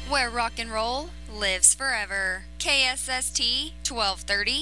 where rock and roll lives forever. KSST 1230